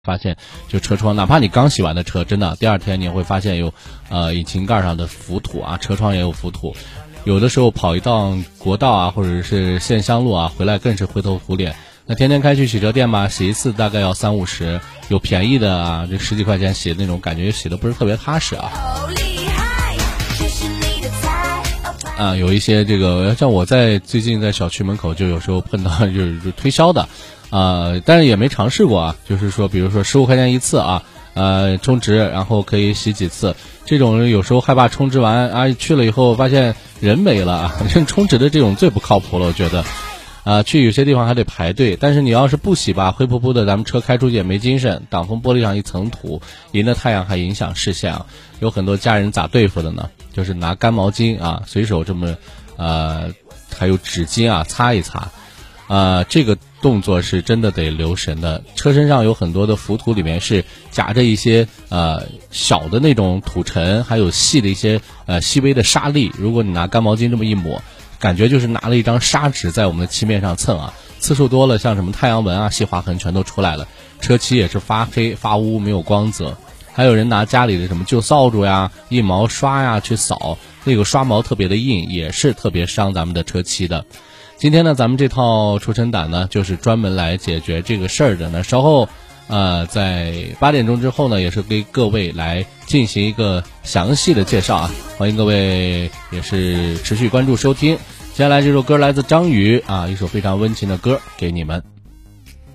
发现就车窗，哪怕你刚洗完的车，真的第二天你会发现有引擎盖上的浮土啊，车窗也有浮土。有的时候跑一趟国道啊，或者是县乡路啊，回来更是灰头土脸。那天天开去洗车店吧，洗一次大概要30-50，有便宜的啊，这10几块钱洗的那种，感觉洗的不是特别踏实啊。有一些这个像我最近在小区门口就有时候碰到就是推销的，但是也没尝试过啊，就是说比如说15块钱一次啊，充值然后可以洗几次，这种有时候害怕充值完啊，去了以后发现人没了啊，充值的这种最不靠谱了，我觉得。去有些地方还得排队，但是你要是不洗吧，灰扑扑的，咱们车开出去也没精神，挡风玻璃上一层土，迎着太阳还影响视线啊。有很多家人咋对付的呢？就是拿干毛巾啊，随手这么还有纸巾啊擦一擦，这个动作是真的得留神的。车身上有很多的浮土，里面是夹着一些小的那种土尘，还有细的一些细微的沙粒，如果你拿干毛巾这么一抹，感觉就是拿了一张砂纸在我们的漆面上蹭啊，次数多了，像什么太阳纹啊、细划痕全都出来了，车漆也是发黑发乌，没有光泽。还有人拿家里的什么旧扫帚呀、硬毛刷呀去扫，那个刷毛特别的硬，也是特别伤咱们的车漆的。今天呢，咱们这套除尘胆呢，就是专门来解决这个事儿的。那稍后在8点钟之后呢，也是给各位来进行一个详细的介绍啊，欢迎各位也是持续关注收听。接下来这首歌来自张宇啊，一首非常温情的歌给你们。